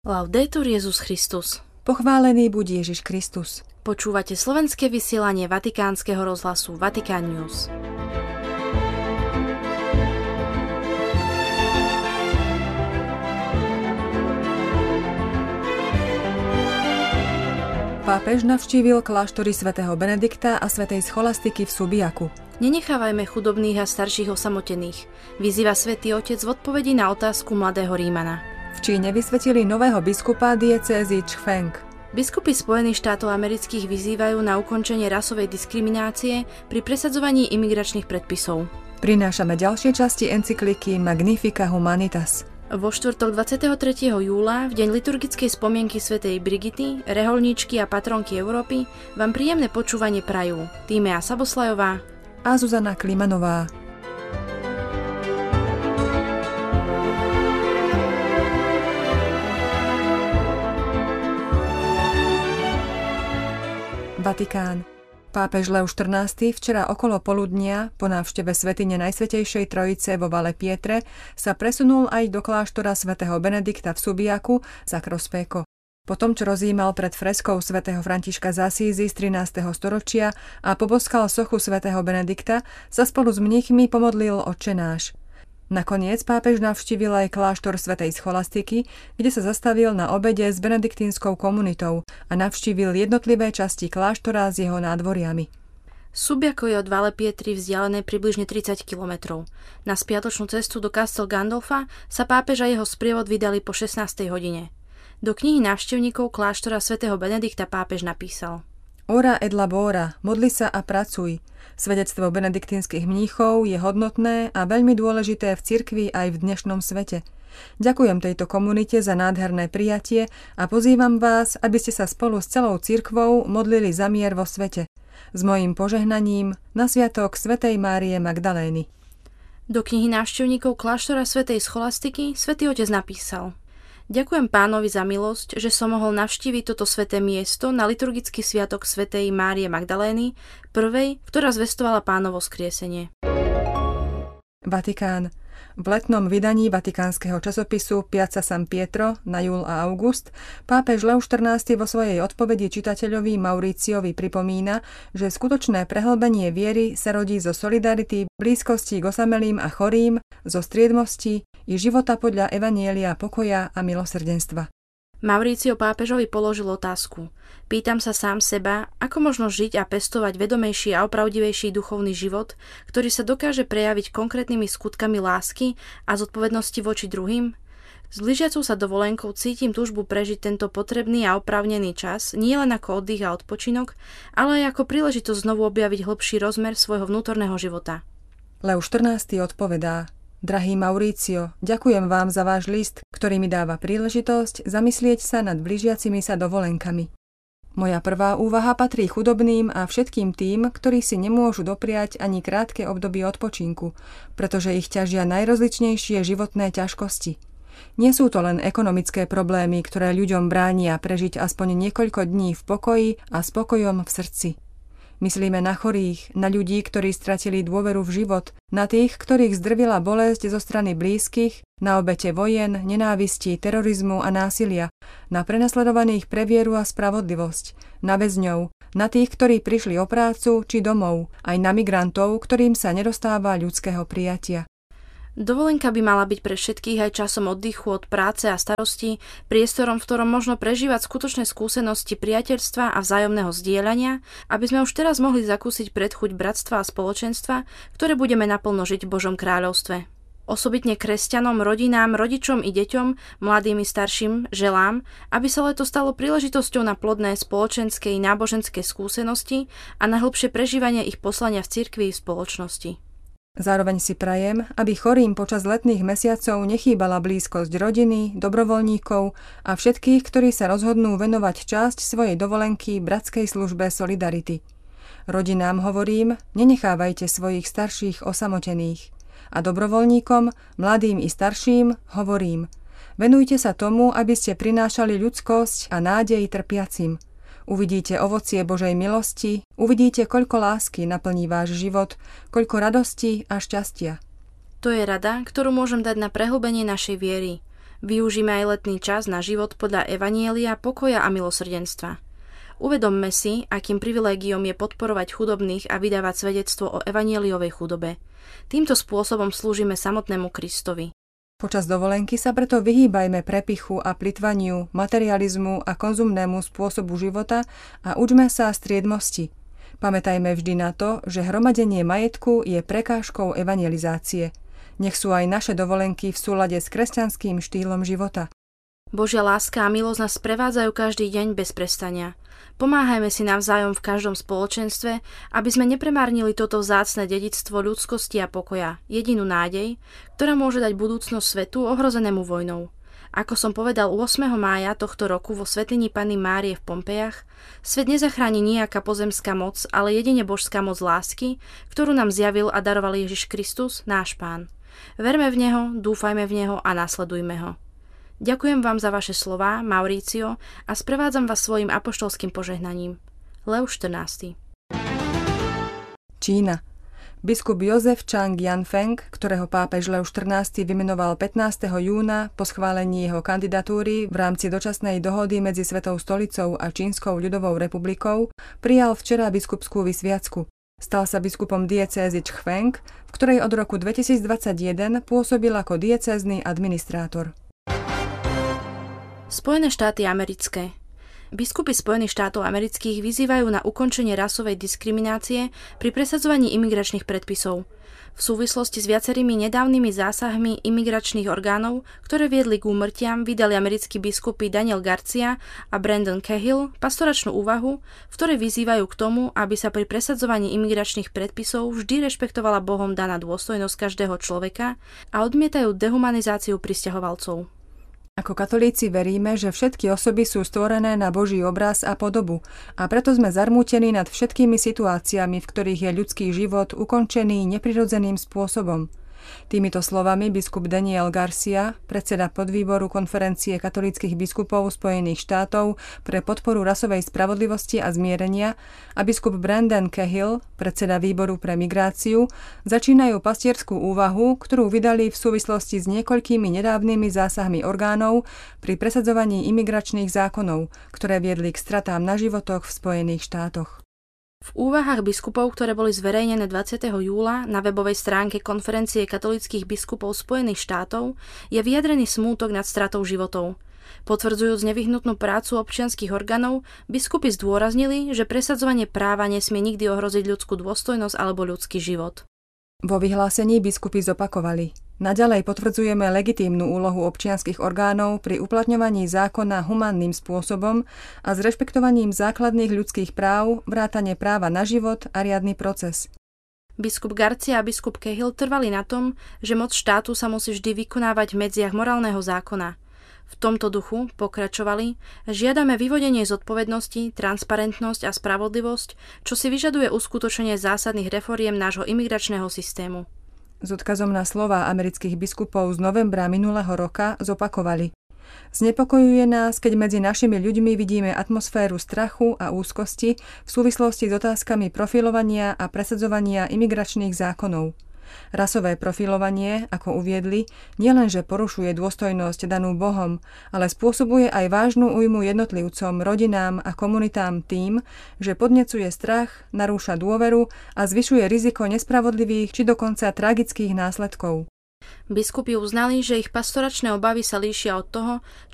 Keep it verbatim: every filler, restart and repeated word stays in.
Laudetur Jesus Christus. Pochválený buď Ježiš Kristus. Počúvate slovenské vysielanie Vatikánskeho rozhlasu Vatican News. Pápež navštívil kláštory svätého Benedikta a svätej Scholastiky v Subiaku. Nenechávajme chudobných a starších osamotených, vyzýva Svätý Otec v odpovedi na otázku mladého Rímana. V Číne vysvetili nového biskupa diecézy Chfeng. Biskupy Spojených štátov amerických vyzývajú na ukončenie rasovej diskriminácie pri presadzovaní imigračných predpisov. Prinášame ďalšie časti encykliky Magnificat Humanitas. Vo štvrtok dvadsiateho tretieho júla, v deň liturgickej spomienky svätej Brigity, reholníčky a patronky Európy, vám príjemné počúvanie prajú Tímea Saboslajová a Zuzana Klimanová. Vatikán. Pápež Leo štrnásty včera okolo poludnia po návšteve svätyne Najsvätejšej Trojice vo Valle Pietre sa presunul aj do kláštora svätého Benedikta v Subiaku Sacro Speco. Po tom, čo rozjímal pred freskou svätého Františka z Asízy z trinásteho storočia a poboskal sochu svätého Benedikta, sa spolu s mníchmi pomodlil Otčenáš. Nakoniec pápež navštívil aj kláštor svätej Scholastiky, kde sa zastavil na obede s benediktínskou komunitou a navštívil jednotlivé časti kláštora s jeho nádvoriami. Subiaco je od Valle Pietry vzdialené približne tridsať kilometrov. Na spiatočnú cestu do Castel Gandolfa sa pápež a jeho sprievod vydali po šestnástej hodine. Do knihy návštevníkov kláštora svätého Benedikta pápež napísal: Ora et labora, modli sa a pracuj. Svedectvo benediktínskych mníchov je hodnotné a veľmi dôležité v cirkvi aj v dnešnom svete. Ďakujem tejto komunite za nádherné prijatie a pozývam vás, aby ste sa spolu s celou cirkvou modlili za mier vo svete. S mojím požehnaním na sviatok svätej Márie Magdalény. Do knihy návštevníkov kláštora svätej Scholastiky Svätý Otec napísal: Ďakujem Pánovi za milosť, že som mohol navštíviť toto sväté miesto na liturgický sviatok svätej Márie Magdalény, prvej, ktorá zvestovala Pánovo vzkriesenie. Vatikán. V letnom vydaní vatikánskeho časopisu Piazza San Pietro na júl a august pápež Leo štrnásty vo svojej odpovedi čitateľovi Mauriciovi pripomína, že skutočné prehlbenie viery sa rodí zo solidarity, blízkosti k osamelým a chorým, zo striedmosti i života podľa evanjelia pokoja a milosrdenstva. Mauricio pápežovi položil otázku. Pýtam sa sám seba, ako možno žiť a pestovať vedomejší a opravdivejší duchovný život, ktorý sa dokáže prejaviť konkrétnymi skutkami lásky a zodpovednosti voči druhým? S blížiacou sa dovolenkou cítim túžbu prežiť tento potrebný a oprávnený čas nielen ako oddych a odpočinok, ale aj ako príležitosť znovu objaviť hlbší rozmer svojho vnútorného života. Leo štrnásty odpovedá: Drahý Mauricio, ďakujem vám za váš list, ktorý mi dáva príležitosť zamyslieť sa nad blížiacimi sa dovolenkami. Moja prvá úvaha patrí chudobným a všetkým tým, ktorí si nemôžu dopriať ani krátke obdobie odpočinku, pretože ich ťažia najrozličnejšie životné ťažkosti. Nie sú to len ekonomické problémy, ktoré ľuďom bránia prežiť aspoň niekoľko dní v pokoji a spokojom v srdci. Myslíme na chorých, na ľudí, ktorí stratili dôveru v život, na tých, ktorých zdrvila bolesť zo strany blízkych, na obete vojen, nenávisti, terorizmu a násilia, na prenasledovaných pre vieru a spravodlivosť, na väzňov, na tých, ktorí prišli o prácu či domov, aj na migrantov, ktorým sa nedostáva ľudského prijatia. Dovolenka by mala byť pre všetkých aj časom oddychu od práce a starosti, priestorom, v ktorom možno prežívať skutočné skúsenosti priateľstva a vzájomného zdieľania, aby sme už teraz mohli zakúsiť predchuť bratstva a spoločenstva, ktoré budeme naplno žiť v Božom kráľovstve. Osobitne kresťanom, rodinám, rodičom i deťom, mladým i starším želám, aby sa leto stalo príležitosťou na plodné spoločenské i náboženské skúsenosti a na hlbšie prežívanie ich poslania v cirkvi i v spoločnosti. Zároveň si prajem, aby chorým počas letných mesiacov nechýbala blízkosť rodiny, dobrovoľníkov a všetkých, ktorí sa rozhodnú venovať časť svojej dovolenky bratskej službe Solidarity. Rodinám hovorím, nenechávajte svojich starších osamotených. A dobrovoľníkom, mladým i starším, hovorím, venujte sa tomu, aby ste prinášali ľudskosť a nádej trpiacim. Uvidíte ovocie Božej milosti, uvidíte, koľko lásky naplní váš život, koľko radosti a šťastia. To je rada, ktorú môžem dať na prehlbenie našej viery. Využíme aj letný čas na život podľa evanjelia, pokoja a milosrdenstva. Uvedomme si, akým privilégiom je podporovať chudobných a vydávať svedectvo o evanjeliovej chudobe. Týmto spôsobom slúžime samotnému Kristovi. Počas dovolenky sa preto vyhýbajme prepichu a plytvaniu, materializmu a konzumnému spôsobu života a učme sa striedmosti. Pamätajme vždy na to, že hromadenie majetku je prekážkou evangelizácie. Nech sú aj naše dovolenky v súlade s kresťanským štýlom života. Božia láska a milosť nás prevádzajú každý deň bez prestania. Pomáhajme si navzájom v každom spoločenstve, aby sme nepremárnili toto vzácne dedičstvo ľudskosti a pokoja, jedinú nádej, ktorá môže dať budúcnosť svetu ohrozenému vojnou. Ako som povedal ôsmeho mája tohto roku vo svätyni Panny Márie v Pompejach, svet nezachráni nejaká pozemská moc, ale jedine božská moc lásky, ktorú nám zjavil a daroval Ježiš Kristus, náš Pán. Verme v Neho, dúfajme v Neho a nasledujme Ho. Ďakujem vám za vaše slová, Mauricio, a sprevádzam vás svojim apoštolským požehnaním. Leo štrnásty. Čína. Biskup Jozef Chang Yanfeng, ktorého pápež Leo štrnásty vymenoval pätnásteho júna po schválení jeho kandidatúry v rámci dočasnej dohody medzi Svetou stolicou a Čínskou ľudovou republikou, prijal včera biskupskú vysviacku. Stal sa biskupom diecézy Chfeng, v ktorej od roku dvetisícdvadsaťjeden pôsobil ako diecézny administrátor. Spojené štáty americké. Biskupy Spojených štátov amerických vyzývajú na ukončenie rasovej diskriminácie pri presadzovaní imigračných predpisov. V súvislosti s viacerými nedávnymi zásahmi imigračných orgánov, ktoré viedli k úmrtiam, vydali americkí biskupy Daniel Garcia a Brandon Cahill pastoračnú úvahu, v ktorej vyzývajú k tomu, aby sa pri presadzovaní imigračných predpisov vždy rešpektovala Bohom daná dôstojnosť každého človeka a odmietajú dehumanizáciu prisťahovalcov. Ako katolíci veríme, že všetky osoby sú stvorené na Boží obraz a podobu a preto sme zarmútení nad všetkými situáciami, v ktorých je ľudský život ukončený neprirodzeným spôsobom. Týmito slovami biskup Daniel Garcia, predseda podvýboru konferencie katolíckych biskupov Spojených štátov pre podporu rasovej spravodlivosti a zmierenia, a biskup Brandon Cahill, predseda výboru pre migráciu, začínajú pastierskú úvahu, ktorú vydali v súvislosti s niekoľkými nedávnymi zásahmi orgánov pri presadzovaní imigračných zákonov, ktoré viedli k stratám na životoch v Spojených štátoch. V úvahách biskupov, ktoré boli zverejnené dvadsiateho júla na webovej stránke Konferencie katolíckych biskupov Spojených štátov, je vyjadrený smútok nad stratou životov. Potvrdzujúc nevyhnutnú prácu občianskych orgánov, biskupy zdôraznili, že presadzovanie práva nesmie nikdy ohroziť ľudskú dôstojnosť alebo ľudský život. Vo vyhlásení biskupy zopakovali: naďalej potvrdzujeme legitímnu úlohu občianskych orgánov pri uplatňovaní zákona humánnym spôsobom a s rešpektovaním základných ľudských práv, vrátane práva na život a riadny proces. Biskup Garcia a biskup Cahill trvali na tom, že moc štátu sa musí vždy vykonávať v medziach morálneho zákona. V tomto duchu pokračovali: žiadame vyvodenie zodpovednosti, transparentnosť a spravodlivosť, čo si vyžaduje uskutočnenie zásadných reforiem nášho imigračného systému. S odkazom na slová amerických biskupov z novembra minulého roka zopakovali: znepokojuje nás, keď medzi našimi ľuďmi vidíme atmosféru strachu a úzkosti v súvislosti s otázkami profilovania a presadzovania imigračných zákonov. Rasové profilovanie, ako uviedli, nielenže porušuje dôstojnosť danú Bohom, ale spôsobuje aj vážnu újmu jednotlivcom, rodinám a komunitám tým, že podnecuje strach, narúša dôveru a zvyšuje riziko nespravodlivých či dokonca tragických následkov. Biskupy uznali, že ich pastoračné obavy sa líšia od toho,